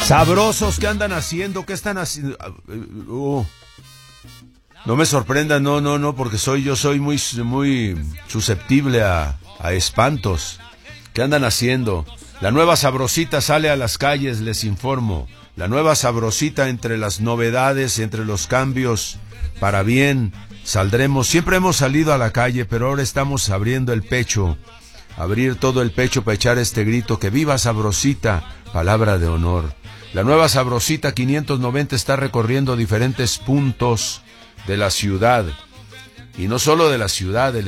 Sabrosos, ¿qué andan haciendo? ¿Qué están haciendo? No me sorprendan, no, porque yo soy muy susceptible a espantos. ¿Qué andan haciendo? La nueva Sabrosita sale a las calles, les informo. La nueva Sabrosita, entre las novedades, entre los cambios, para bien, saldremos. Siempre hemos salido a la calle, pero ahora estamos abriendo el pecho. Abrir todo el pecho para echar este grito, que viva Sabrosita, palabra de honor. La nueva Sabrosita 590 está recorriendo diferentes puntos de la ciudad. Y no solo de la ciudad,